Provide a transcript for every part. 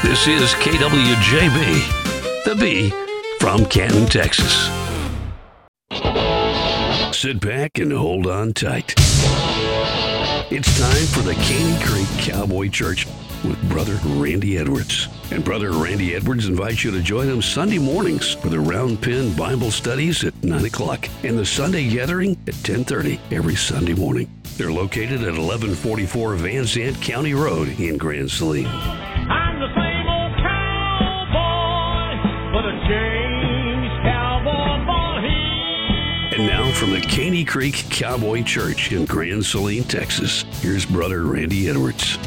This is KWJB, the B from Canton, Texas. Sit back and hold on tight. It's time for the Caney Creek Cowboy Church with Brother Randy Edwards. And Brother Randy Edwards invites you to join him Sunday mornings for the Round Pen Bible studies at 9 o'clock and the Sunday gathering at 10:30 every Sunday morning. They're located at 1144 Van Zandt County Road in Grand Saline. I'm the same old cowboy, but a changed cowboy for him. And now from the Caney Creek Cowboy Church in Grand Saline, Texas, here's Brother Randy Edwards.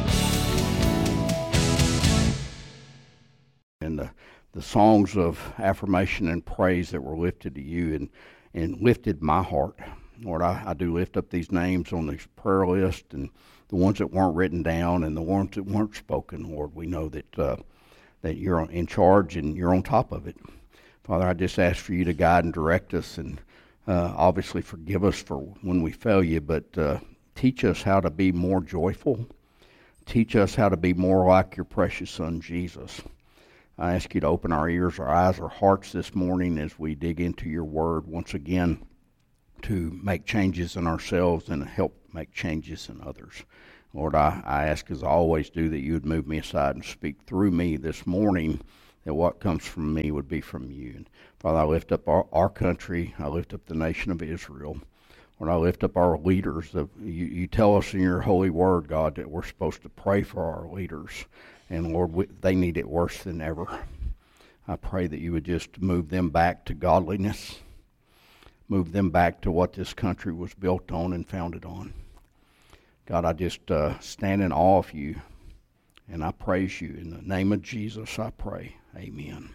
And the songs of affirmation and praise that were lifted to you and lifted my heart. Lord, I do lift up these names on this prayer list, and the ones that weren't written down and the ones that weren't spoken. Lord, we know that that you're in charge and you're on top of it. Father, I just ask for you to guide and direct us, and obviously forgive us for when we fail you, but teach us how to be more joyful. Teach us how to be more like your precious Son, Jesus. I ask you to open our ears, our eyes, our hearts this morning as we dig into your word once again to make changes in ourselves and help make changes in others. Lord, I ask, as I always do, that you would move me aside and speak through me this morning, that what comes from me would be from you. And Father, I lift up our country. I lift up the nation of Israel. Lord, I lift up our leaders. You tell us in your holy word, God, that we're supposed to pray for our leaders. And Lord, they need it worse than ever. I pray that you would just move them back to godliness. Move them back to what this country was built on and founded on. God, I just stand in awe of you, and I praise you. In the name of Jesus, I pray. Amen.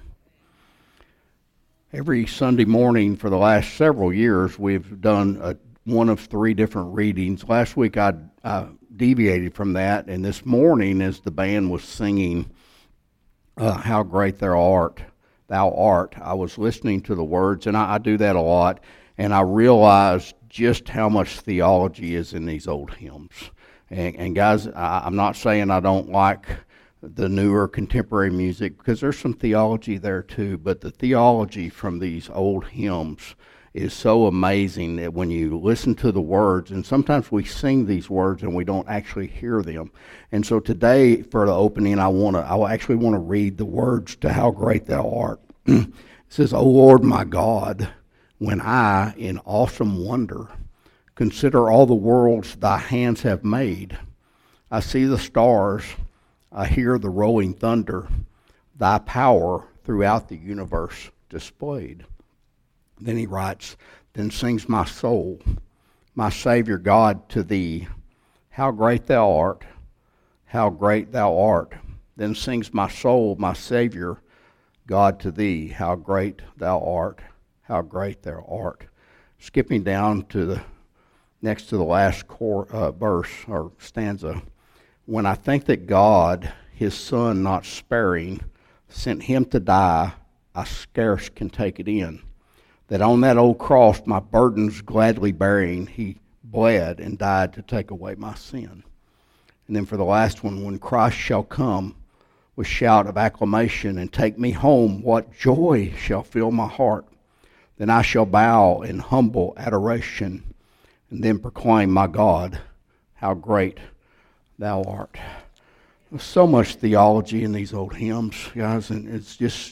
Every Sunday morning for the last several years, we've done one of three different readings. Last week I deviated from that, and this morning as the band was singing, How Great Thou Art, I was listening to the words, and I do that a lot, and I realized just how much theology is in these old hymns. And guys, I'm not saying I don't like the newer contemporary music, because there's some theology there too, but the theology from these old hymns is so amazing that when you listen to the words, and sometimes we sing these words and we don't actually hear them. And so today, for the opening, I actually want to read the words to How Great Thou Art. It says, O Lord my God, when I, in awesome wonder, consider all the worlds thy hands have made, I see the stars, I hear the rolling thunder, thy power throughout the universe displayed. Then he writes, then sings my soul, my Savior God, to thee, how great thou art, how great thou art. Then sings my soul, my Savior God, to thee, how great thou art, how great thou art. Skipping down to the next to the last verse or stanza, when I think that God, his Son not sparing, sent him to die, I scarce can take it in. That on that old cross, my burdens gladly bearing, he bled and died to take away my sin. And then for the last one, when Christ shall come with shout of acclamation and take me home, what joy shall fill my heart. Then I shall bow in humble adoration and then proclaim, my God, how great thou art. There's so much theology in these old hymns, guys, and it's just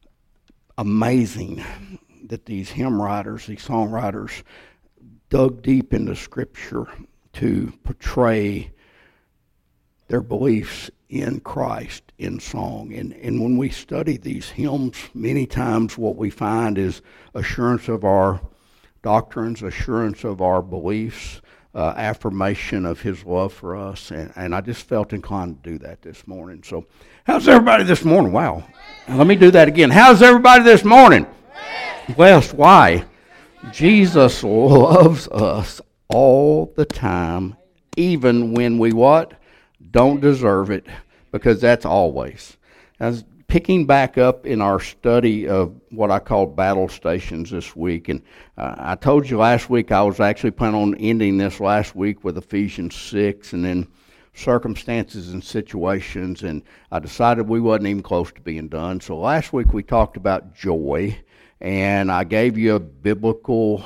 amazing that these hymn writers, these songwriters, dug deep into Scripture to portray their beliefs in Christ in song. And when we study these hymns, many times what we find is assurance of our doctrines, assurance of our beliefs, affirmation of his love for us. And I just felt inclined to do that this morning. So how's everybody this morning? Wow. Let me do that again. How's everybody this morning? Blessed. Why? Jesus loves us all the time, even when we what? Don't deserve it, because that's always. As picking back up in our study of what I call battle stations this week, and I told you last week I was actually planning on ending this last week with Ephesians 6 and then circumstances and situations, and I decided we wasn't even close to being done. So last week we talked about joy, and I gave you a biblical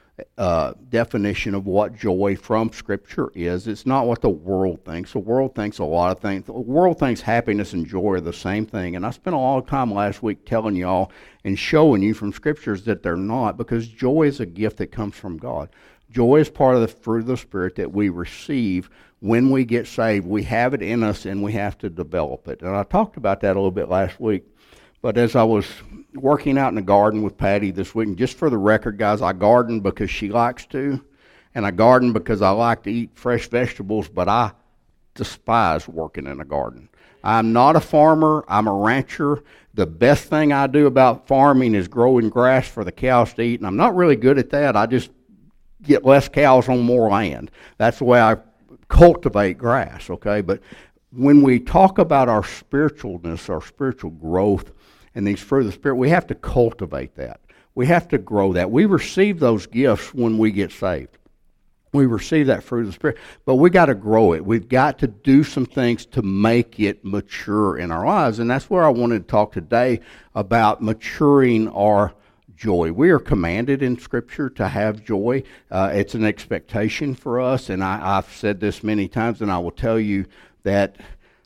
definition of what joy from Scripture is. It's not what the world thinks. The world thinks a lot of things. The world thinks happiness and joy are the same thing, and I spent a lot of time last week telling y'all and showing you from Scriptures that they're not, because joy is a gift that comes from God. Joy is part of the fruit of the Spirit that we receive when we get saved. We have it in us, and we have to develop it. And I talked about that a little bit last week. But as I was working out in the garden with Patty this week, and just for the record, guys, I garden because she likes to, and I garden because I like to eat fresh vegetables, but I despise working in a garden. I'm not a farmer. I'm a rancher. The best thing I do about farming is growing grass for the cows to eat, and I'm not really good at that. I just get less cows on more land. That's the way I cultivate grass, okay? But when we talk about our spiritualness, our spiritual growth, and these fruit of the Spirit, we have to cultivate that. We have to grow that. We receive those gifts when we get saved. We receive that fruit of the Spirit, but we got to grow it. We've got to do some things to make it mature in our lives, and that's where I wanted to talk today about maturing our joy. We are commanded in Scripture to have joy. It's an expectation for us, and I've said this many times, and I will tell you that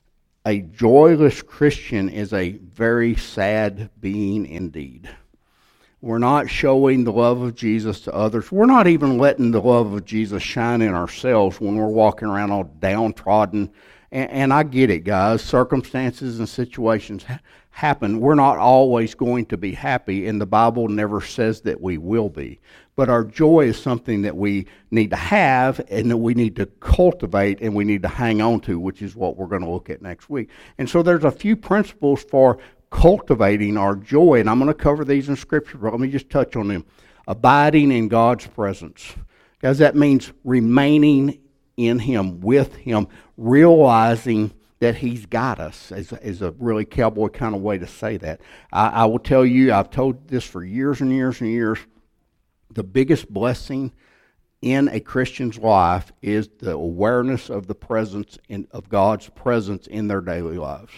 a joyless Christian is a very sad being indeed. We're not showing the love of Jesus to others. We're not even letting the love of Jesus shine in ourselves when we're walking around all downtrodden. And I get it, guys. Circumstances and situations happen. We're not always going to be happy, and the Bible never says that we will be. But our joy is something that we need to have and that we need to cultivate and we need to hang on to, which is what we're going to look at next week. And so there's a few principles for cultivating our joy, and I'm going to cover these in Scripture, but let me just touch on them. Abiding in God's presence. Guys, that means remaining in Him, with Him, realizing that He's got us, is a really cowboy kind of way to say that. I will tell you, I've told this for years and years and years, the biggest blessing in a Christian's life is the awareness of the presence of God's presence in their daily lives.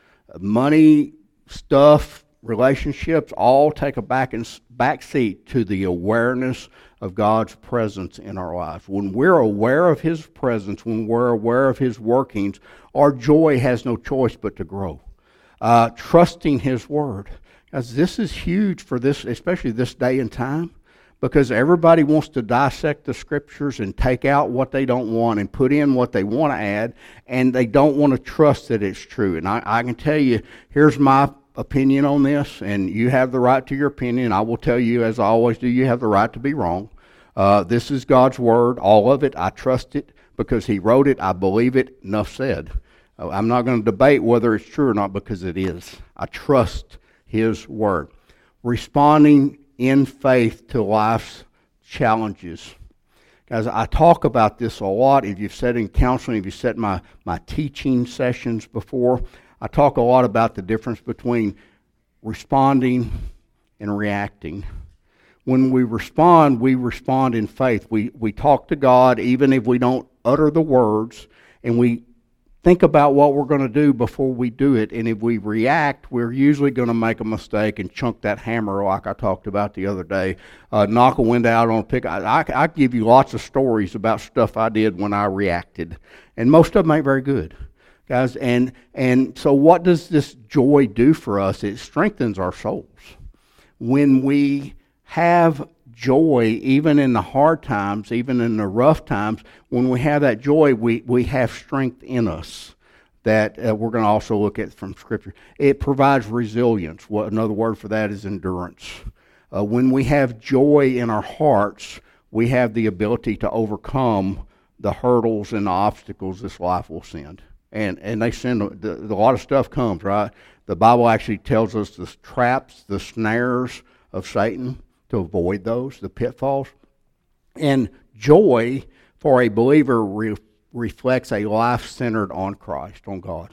Money, stuff, relationships all take a back seat to the awareness of God's presence in our lives. When we're aware of His presence, when we're aware of His workings, our joy has no choice but to grow. Trusting His Word. Guys, this is huge for this, especially this day and time, because everybody wants to dissect the Scriptures and take out what they don't want and put in what they want to add, and they don't want to trust that it's true. And I can tell you, here's my opinion on this, and you have the right to your opinion. I will tell you, as I always do, you have the right to be wrong. This is God's Word, all of it. I trust it because He wrote it. I believe it. Enough said. I'm not going to debate whether it's true or not because it is. I trust His Word. Responding in faith to life's challenges. Guys, I talk about this a lot. If you've sat in counseling, if you've sat in my teaching sessions before, I talk a lot about the difference between responding and reacting. When we respond in faith. We talk to God even if we don't utter the words, and we think about what we're going to do before we do it. And if we react, we're usually going to make a mistake and chunk that hammer like I talked about the other day, knock a window out on a pick. I give you lots of stories about stuff I did when I reacted, and most of them ain't very good, guys. And so what does this joy do for us? It strengthens our souls. When we have joy, even in the hard times, even in the rough times, when we have that joy, we have strength in us that we're going to also look at from Scripture. It provides resilience. Another word for that is endurance. When we have joy in our hearts, we have the ability to overcome the hurdles and the obstacles this life will send. And they send, a lot of stuff comes, right? The Bible actually tells us the traps, the snares of Satan, to avoid those, the pitfalls. And joy for a believer reflects a life centered on Christ, on God.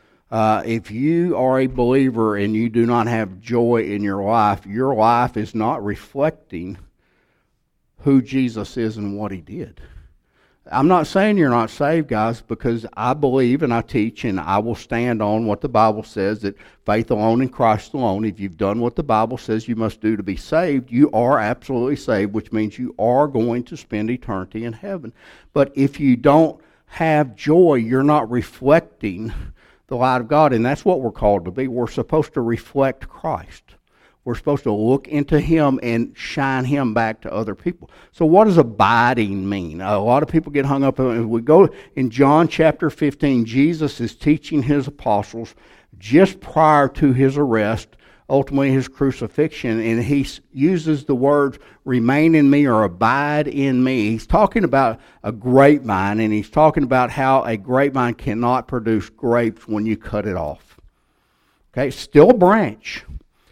If you are a believer and you do not have joy in your life is not reflecting who Jesus is and what He did. I'm not saying you're not saved, guys, because I believe and I teach and I will stand on what the Bible says, that faith alone in Christ alone. If you've done what the Bible says you must do to be saved, you are absolutely saved, which means you are going to spend eternity in heaven. But if you don't have joy, you're not reflecting the light of God, and that's what we're called to be. We're supposed to reflect Christ. We're supposed to look into Him and shine Him back to other people. So what does abiding mean? A lot of people get hung up on it. We go in John chapter 15, Jesus is teaching His apostles just prior to His arrest, ultimately His crucifixion, and He uses the words, remain in me or abide in me. He's talking about a grapevine, and He's talking about how a grapevine cannot produce grapes when you cut it off. Okay, still a branch.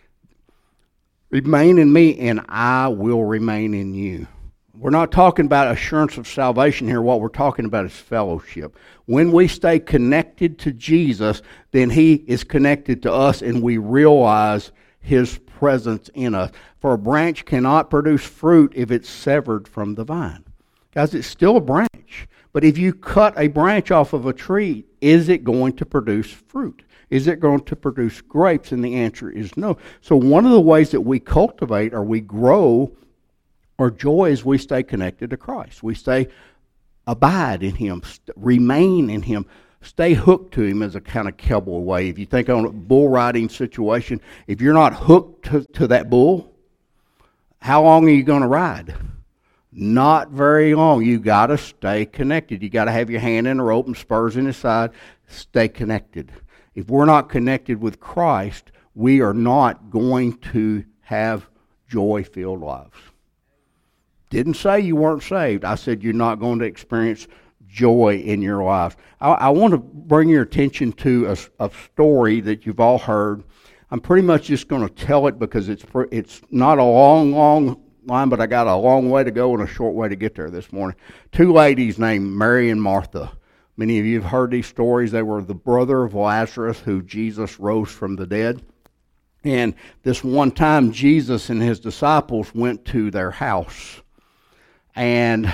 Remain in me, and I will remain in you. We're not talking about assurance of salvation here. What we're talking about is fellowship. When we stay connected to Jesus, then He is connected to us, and we realize His presence in us. For a branch cannot produce fruit if it's severed from the vine. Guys, it's still a branch. But if you cut a branch off of a tree, is it going to produce fruit? Is it going to produce grapes? And the answer is no. So one of the ways that we cultivate or we grow our joy is we stay connected to Christ. We stay abide in Him, remain in Him, stay hooked to Him as a kind of cowboy way. If you think on a bull riding situation, if you're not hooked to that bull, how long are you going to ride? Not very long. You got to stay connected. You got to have your hand in the rope and spurs in the side. Stay connected. If we're not connected with Christ, we are not going to have joy-filled lives. Didn't say you weren't saved. I said you're not going to experience joy in your life. I want to bring your attention to a story that you've all heard. I'm pretty much just going to tell it because it's not a long line, but I got a long way to go and a short way to get there this morning. Two ladies named Mary and Martha. Many of you have heard these stories. They were the brother of Lazarus, who Jesus rose from the dead. And this one time, Jesus and His disciples went to their house. And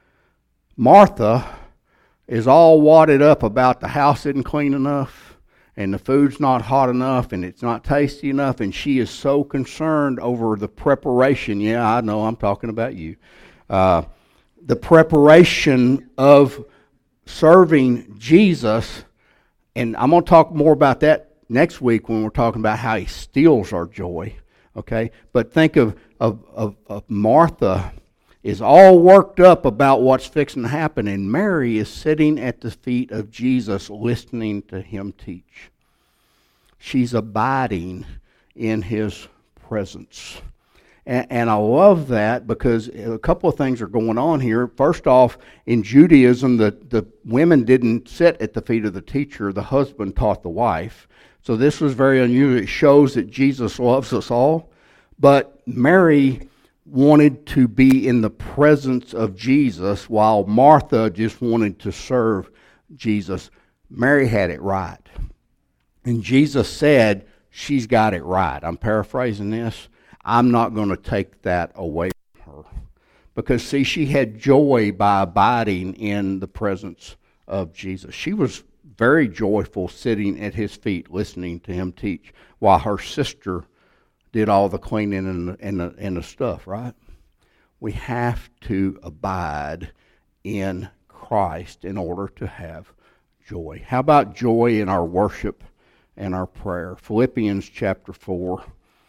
Martha is all wadded up about the house isn't clean enough, and the food's not hot enough, and it's not tasty enough, and she is so concerned over the preparation. Yeah, I know, I'm talking about you. The preparation of serving Jesus, and I'm going to talk more about that next week when we're talking about how He steals our joy, okay? But think of Martha is all worked up about what's fixing to happen, and Mary is sitting at the feet of Jesus listening to Him teach. She's abiding in His presence. And I love that because a couple of things are going on here. First off, in Judaism, the women didn't sit at the feet of the teacher. The husband taught the wife. So this was very unusual. It shows that Jesus loves us all. But Mary wanted to be in the presence of Jesus while Martha just wanted to serve Jesus. Mary had it right. And Jesus said, she's got it right. I'm paraphrasing this. I'm not going to take that away from her. Because, see, she had joy by abiding in the presence of Jesus. She was very joyful sitting at His feet listening to Him teach while her sister did all the cleaning and the stuff, right? We have to abide in Christ in order to have joy. How about joy in our worship and our prayer? Philippians chapter 4.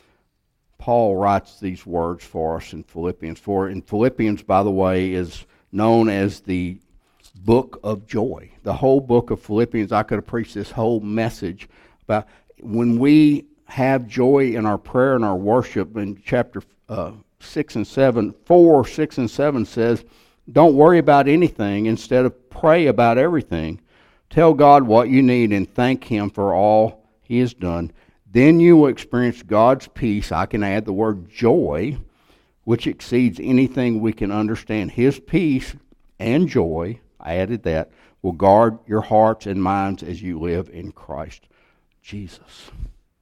Paul writes these words for us in Philippians 4. And Philippians, by the way, is known as the book of joy. The whole book of Philippians, I could have preached this whole message about when we have joy in our prayer and our worship. In chapter 6 and 7, 4, 6 and 7 says, don't worry about anything. Instead of pray about everything. Tell God what you need and thank Him for all He has done. Then you will experience God's peace. I can add the word joy, which exceeds anything we can understand. His peace and joy, I added that, will guard your hearts and minds as you live in Christ Jesus.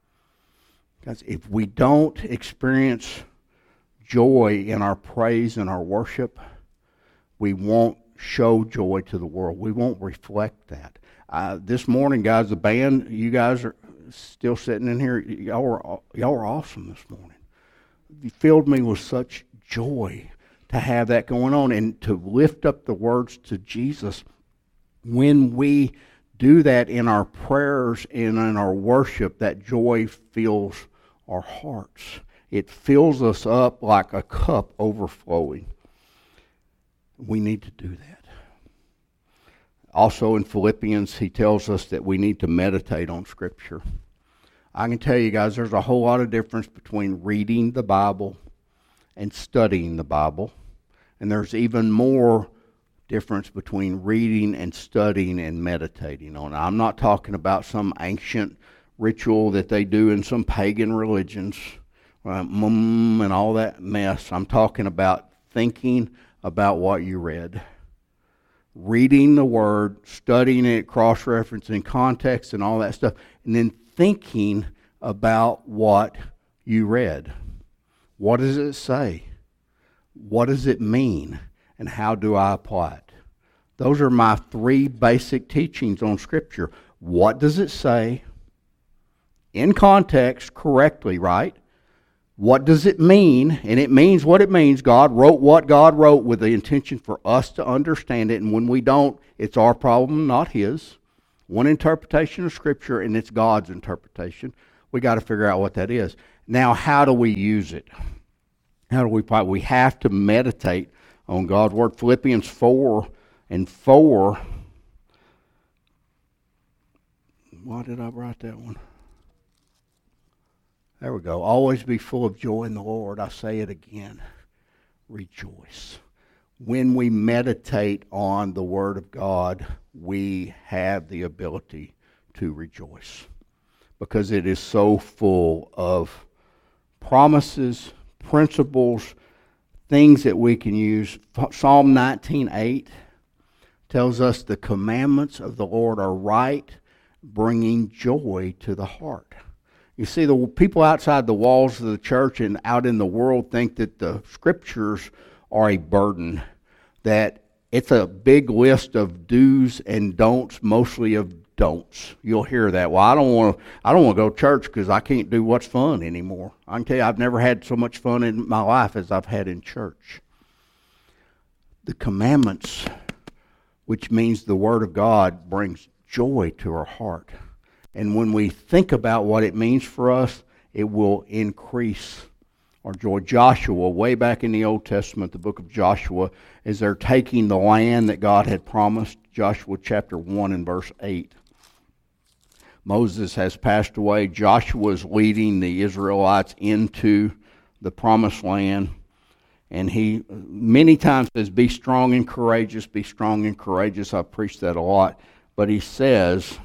Guys, if we don't experience joy in our praise and our worship, we won't show joy to the world. We won't reflect that. This morning, guys, the band, you guys are still sitting in here. Y'all are awesome this morning. You filled me with such joy to have that going on and to lift up the words to Jesus. When we do that in our prayers and in our worship, that joy fills our hearts. It fills us up like a cup overflowing. We need to do that. Also in Philippians, he tells us that we need to meditate on Scripture. I can tell you guys, there's a whole lot of difference between reading the Bible and studying the Bible. And there's even more difference between reading and studying and meditating on it. I'm not talking about some ancient ritual that they do in some pagan religions, and all that mess. I'm talking about thinking about what you read. Reading the Word, studying it, cross-referencing context and all that stuff, and then thinking about what you read. What does it say? What does it mean? And how do I apply it? Those are my 3 basic teachings on Scripture. What does it say? In context, correctly, right? What does it mean? And it means what it means. God wrote what God wrote with the intention for us to understand it. And when we don't, it's our problem, not His. One interpretation of Scripture, and it's God's interpretation. We got to figure out what that is. Now, how do we use it? How do we apply it? We have to meditate on God's Word. Philippians 4:4. Why did I write that one? There we go. Always be full of joy in the Lord. I say it again. Rejoice. When we meditate on the Word of God, we have the ability to rejoice because it is so full of promises, principles, things that we can use. Psalm 19:8 tells us the commandments of the Lord are right, bringing joy to the heart. You see, the people outside the walls of the church and out in the world think that the Scriptures are a burden, that it's a big list of do's and don'ts, mostly of don'ts. You'll hear that. Well, I don't want to go to church because I can't do what's fun anymore. I can tell you, I've never had so much fun in my life as I've had in church. The commandments, which means the Word of God, brings joy to our heart. And when we think about what it means for us, it will increase our joy. Joshua, way back in the Old Testament, the book of Joshua, as they're taking the land that God had promised, Joshua chapter 1 and verse 8. Moses has passed away. Joshua is leading the Israelites into the promised land. And he many times says, be strong and courageous, be strong and courageous. I've preached that a lot. But he says,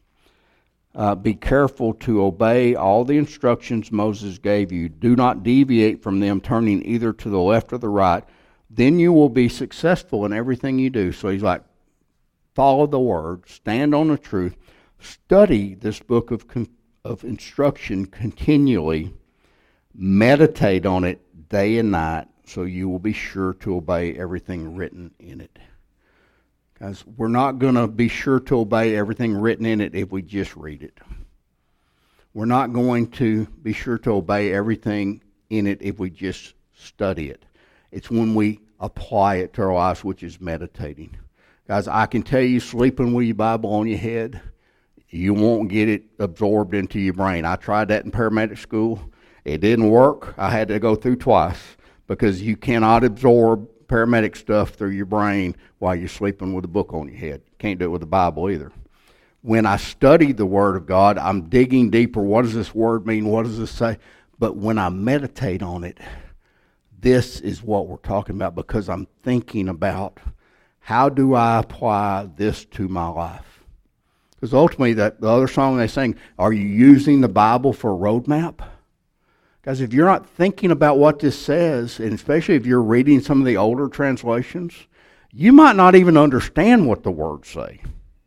be careful to obey all the instructions Moses gave you. Do not deviate from them, turning either to the left or the right. Then you will be successful in everything you do. So he's like, follow the Word, stand on the truth, study this book of instruction continually, meditate on it day and night, so you will be sure to obey everything written in it. Guys, we're not going to be sure to obey everything written in it if we just read it. We're not going to be sure to obey everything in it if we just study it. It's when we apply it to our lives, which is meditating. Guys, I can tell you, sleeping with your Bible on your head, you won't get it absorbed into your brain. I tried that in paramedic school. It didn't work. I had to go through twice because you cannot absorb paramedic stuff through your brain while you're sleeping with a book on your head. Can't do it with the Bible either. When I study the Word of God, I'm digging deeper. What does this word mean? What does this say? But when I meditate on it, this is what we're talking about because I'm thinking about how do I apply this to my life? Because ultimately, the other song they sing, are you using the Bible for a roadmap? Guys, if you're not thinking about what this says, and especially if you're reading some of the older translations, you might not even understand what the words say.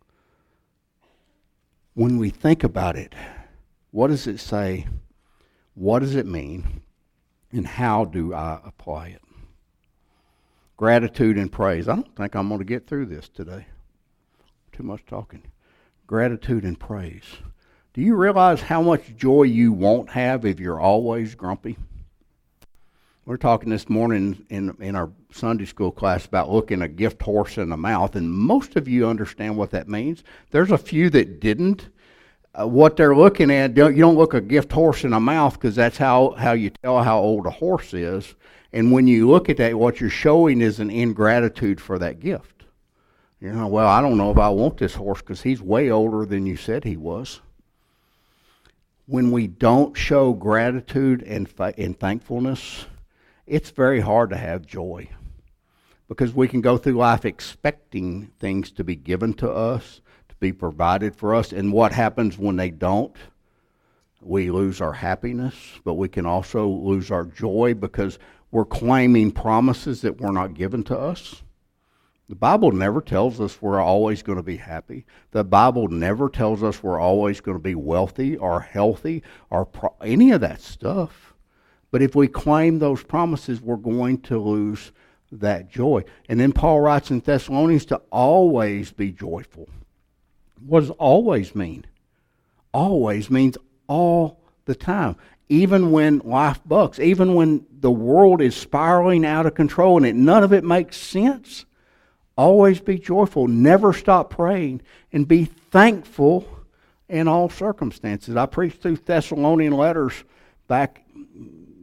When we think about it, what does it say? What does it mean? And how do I apply it? Gratitude and praise. I don't think I'm going to get through this today. Too much talking. Gratitude and praise. Do you realize how much joy you won't have if you're always grumpy? We're talking this morning in our Sunday school class about looking a gift horse in the mouth, and most of you understand what that means. There's a few that didn't. What they're looking at, you don't look a gift horse in the mouth, because that's how you tell how old a horse is. And when you look at that, what you're showing is an ingratitude for that gift. You know, well, I don't know if I want this horse because he's way older than you said he was. When we don't show gratitude and thankfulness, it's very hard to have joy, because we can go through life expecting things to be given to us, to be provided for us, and what happens when they don't? We lose our happiness, but we can also lose our joy because we're claiming promises that were not given to us. The Bible never tells us we're always going to be happy. The Bible never tells us we're always going to be wealthy or healthy or any of that stuff. But if we claim those promises, we're going to lose that joy. And then Paul writes in Thessalonians to always be joyful. What does always mean? Always means all the time. Even when life bucks, even when the world is spiraling out of control and none of it makes sense, always be joyful. Never stop praying, and be thankful in all circumstances. I preached through Thessalonian letters back